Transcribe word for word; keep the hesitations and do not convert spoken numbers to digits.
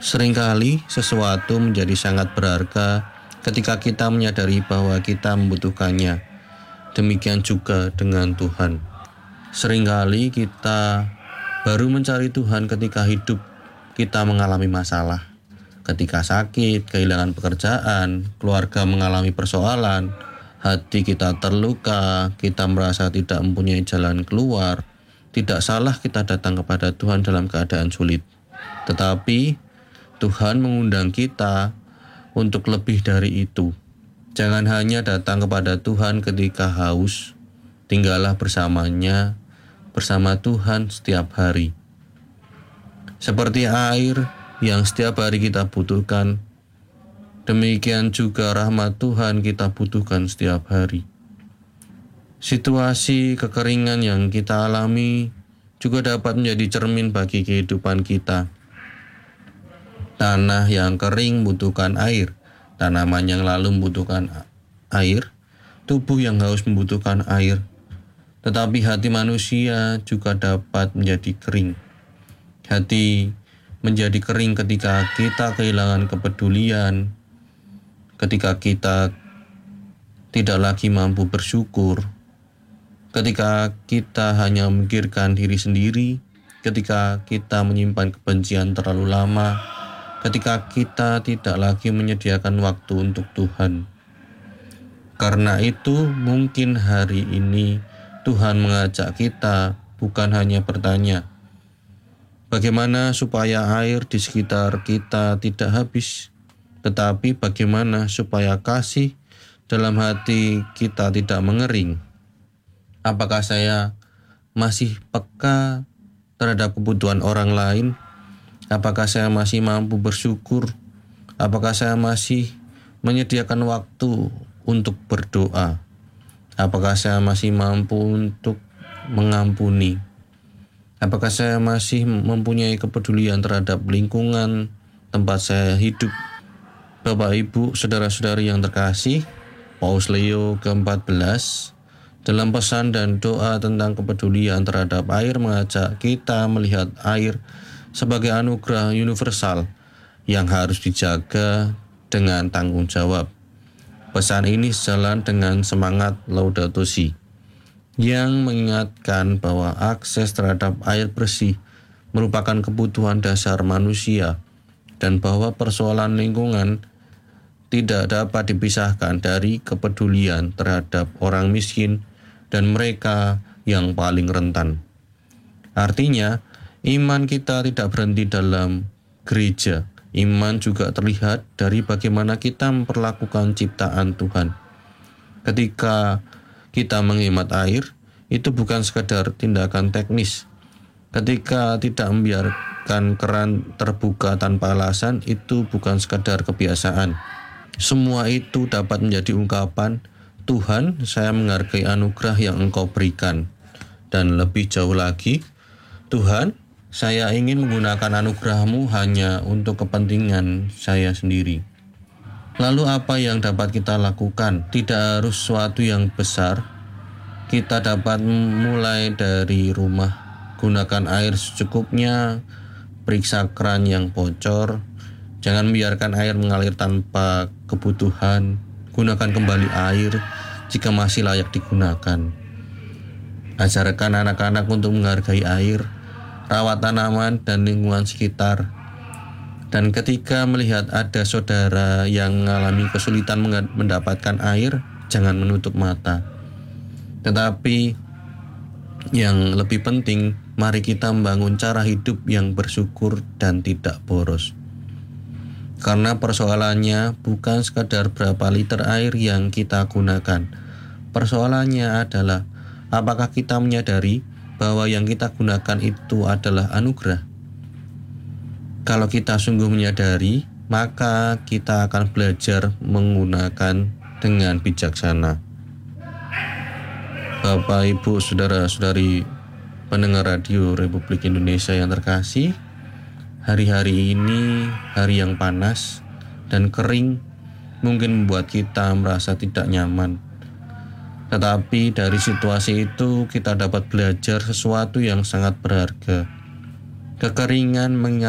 Seringkali sesuatu menjadi sangat berharga ketika kita menyadari bahwa kita membutuhkannya. Demikian juga dengan Tuhan. Seringkali kita baru mencari Tuhan ketika hidup kita mengalami masalah. Ketika sakit, kehilangan pekerjaan, keluarga mengalami persoalan, hati kita terluka, kita merasa tidak mempunyai jalan keluar. Tidak salah kita datang kepada Tuhan dalam keadaan sulit. Tetapi Tuhan mengundang kita untuk lebih dari itu. Jangan hanya datang kepada Tuhan ketika haus, tinggallah bersamanya, bersama Tuhan setiap hari. Seperti air yang setiap hari kita butuhkan, demikian juga rahmat Tuhan kita butuhkan setiap hari. Situasi kekeringan yang kita alami juga dapat menjadi cermin bagi kehidupan kita. Tanah yang kering membutuhkan air, tanaman yang lalu membutuhkan air, tubuh yang haus membutuhkan air. Tetapi hati manusia juga dapat menjadi kering. Hati menjadi kering ketika kita kehilangan kepedulian, ketika kita tidak lagi mampu bersyukur, ketika kita hanya memikirkan diri sendiri, ketika kita menyimpan kebencian terlalu lama, ketika kita tidak lagi menyediakan waktu untuk Tuhan. Karena itu, mungkin hari ini Tuhan mengajak kita bukan hanya bertanya, bagaimana supaya air di sekitar kita tidak habis, tetapi bagaimana supaya kasih dalam hati kita tidak mengering. Apakah saya masih peka terhadap kebutuhan orang lain? Apakah saya masih mampu bersyukur? Apakah saya masih menyediakan waktu untuk berdoa? Apakah saya masih mampu untuk mengampuni? Apakah saya masih mempunyai kepedulian terhadap lingkungan tempat saya hidup? Bapak, Ibu, saudara-saudari yang terkasih, Paus Leo ke empat belas dalam pesan dan doa tentang kepedulian terhadap air mengajak kita melihat air sebagai anugerah universal yang harus dijaga dengan tanggung jawab. Pesan ini sejalan dengan semangat Laudato Si yang mengingatkan bahwa akses terhadap air bersih merupakan kebutuhan dasar manusia dan bahwa persoalan lingkungan tidak dapat dipisahkan dari kepedulian terhadap orang miskin dan mereka yang paling rentan. Artinya, iman kita tidak berhenti dalam gereja. Iman juga terlihat dari bagaimana kita memperlakukan ciptaan Tuhan. Ketika kita menghemat air, itu bukan sekadar tindakan teknis. Ketika tidak membiarkan keran terbuka tanpa alasan, itu bukan sekadar kebiasaan. Semua itu dapat menjadi ungkapan, Tuhan, saya menghargai anugerah yang Engkau berikan. Dan lebih jauh lagi, Tuhan, saya ingin menggunakan anugerah-Mu hanya untuk kepentingan saya sendiri. Lalu apa yang dapat kita lakukan? Tidak harus sesuatu yang besar. Kita dapat mulai dari rumah. Gunakan air secukupnya, periksa keran yang bocor. Jangan biarkan air mengalir tanpa kebutuhan. Gunakan kembali air jika masih layak digunakan. Ajarkan anak-anak untuk menghargai air, rawat tanaman dan lingkungan sekitar. Dan ketika melihat ada saudara yang mengalami kesulitan mendapatkan air, jangan menutup mata. Tetapi yang lebih penting, mari kita membangun cara hidup yang bersyukur dan tidak boros. Karena persoalannya bukan sekadar berapa liter air yang kita gunakan. Persoalannya adalah apakah kita menyadari bahwa yang kita gunakan itu adalah anugerah. Kalau kita sungguh menyadari, maka kita akan belajar menggunakan dengan bijaksana. Bapak, Ibu, saudara-saudari pendengar radio Republik Indonesia yang terkasih, hari-hari ini hari yang panas dan kering mungkin membuat kita merasa tidak nyaman. Tetapi dari situasi itu kita dapat belajar sesuatu yang sangat berharga. Kekeringan mengingatkan